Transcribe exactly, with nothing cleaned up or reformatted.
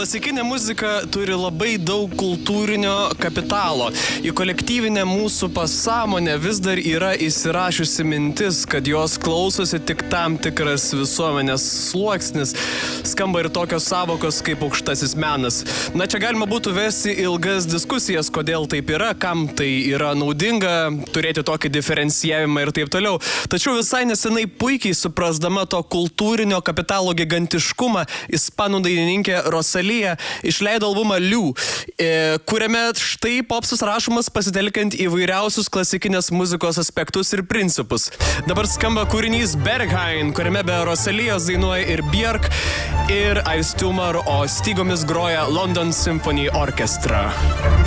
Klasikinė muzika turi labai daug kultūrinio kapitalo. Į kolektyvinę mūsų pasąmonę vis dar yra įsirašiusi mintis, kad jos klausosi tik tam tikras visuomenės sluoksnis. Skamba ir tokios savokos kaip aukštasis menas. Na, čia galima būtų vesti ilgas diskusijas, kodėl taip yra, kam tai yra naudinga, turėti tokį diferencijavimą ir taip toliau. Tačiau visai nesenai puikiai suprasdama to kultūrinio kapitalo gigantiškumą, ispanų dainininkė Rosalía išleido albumą Liu, e, kuriame štai popsas rašomas pasitelkiant įvairiausius klasikinės muzikos aspektus ir principus. Dabar skamba kūrinys Berghain, kuriame be Rosalíos dainuoja ir Björk, ir Ice Tumor, o stygomis groja London Symphony Orchestra.